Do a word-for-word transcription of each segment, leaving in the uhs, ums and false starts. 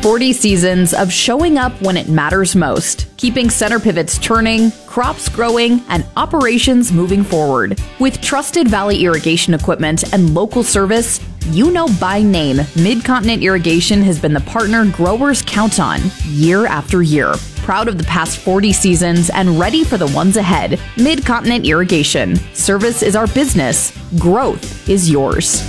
forty seasons of showing up when it matters most, keeping center pivots turning, crops growing, and operations moving forward. With trusted Valley irrigation equipment and local service, you know by name, Mid-Continent Irrigation has been the partner growers count on year after year. Proud of the past forty seasons and ready for the ones ahead. Mid-Continent Irrigation. Service is our business. Growth is yours.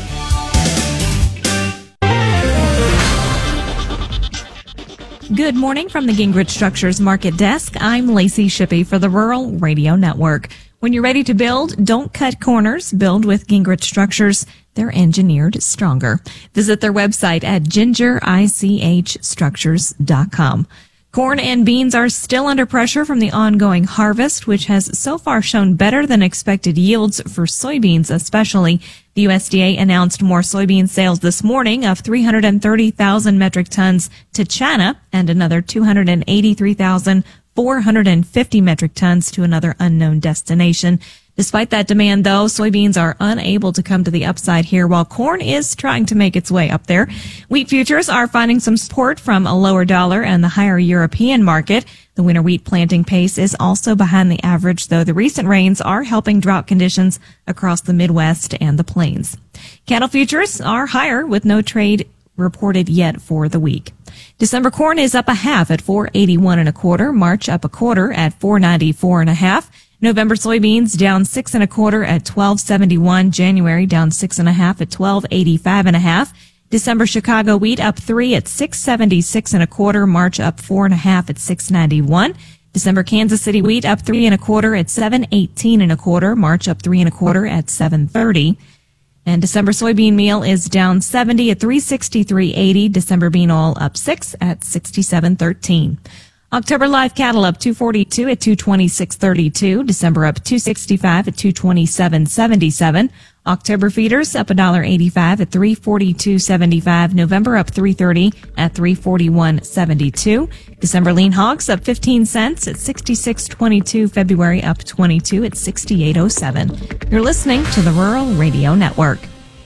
Good morning from the Gingrich Structures Market Desk. I'm Lacey Shippey for the Rural Radio Network. When you're ready to build, don't cut corners. Build with Gingrich Structures. They're engineered stronger. Visit their website at ginger ich structures dot com. Corn and beans are still under pressure from the ongoing harvest, which has so far shown better than expected yields for soybeans especially. The U S D A announced more soybean sales this morning of three hundred thirty thousand metric tons to China and another two hundred eighty-three thousand four hundred fifty metric tons to another unknown destination. Despite that demand, though, soybeans are unable to come to the upside here, while corn is trying to make its way up there. Wheat futures are finding some support from a lower dollar and the higher European market. The winter wheat planting pace is also behind the average, though the recent rains are helping drought conditions across the Midwest and the plains. Cattle futures are higher with no trade reported yet for the week. December corn is up a half at four eighty-one and a quarter. March up a quarter at four ninety-four and a half. November soybeans down six and a quarter at twelve seventy-one. January down six and a half at twelve eighty-five and a half. December Chicago wheat up three at six seventy-six and a quarter. March up four and a half at six ninety-one. December Kansas City wheat up three and a quarter at seven eighteen and a quarter. March up three and a quarter at seven thirty. And December soybean meal is down seventy at three sixty-three eighty. December bean oil up six at sixty-seven thirteen. October live cattle up two forty-two at two twenty-six thirty-two. December up two sixty-five at two twenty-seven seventy-seven. October feeders up one eighty-five at three forty-two seventy-five. November up three thirty at three forty-one seventy-two. December lean hogs up fifteen cents at sixty-six twenty-two. February up twenty-two at sixty-eight oh seven. You're listening to the Rural Radio Network.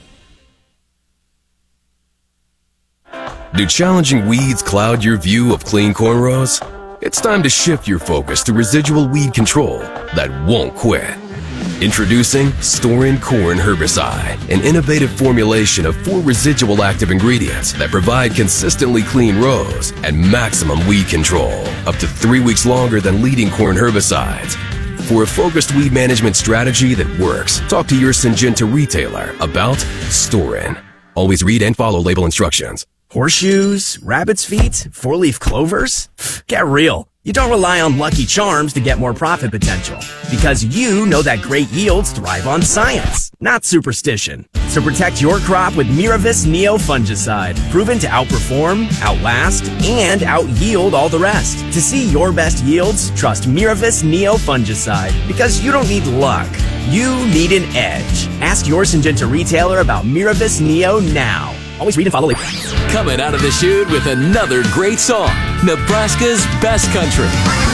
Do challenging weeds cloud your view of clean corn rows? It's time to shift your focus to residual weed control that won't quit. Introducing Storin Corn Herbicide, an innovative formulation of four residual active ingredients that provide consistently clean rows and maximum weed control, up to three weeks longer than leading corn herbicides. For a focused weed management strategy that works, talk to your Syngenta retailer about Storin. Always read and follow label instructions. Horseshoes, rabbit's feet, four-leaf clovers? Get real. You don't rely on Lucky Charms to get more profit potential, because you know that great yields thrive on science, not superstition. So protect your crop with Miravis Neo Fungicide, proven to outperform, outlast, and out-yield all the rest. To see your best yields, trust Miravis Neo Fungicide, because you don't need luck. You need an edge. Ask your Syngenta retailer about Miravis Neo now. Always read and follow labels. Coming out of the chute with another great song, Nebraska's Best Country.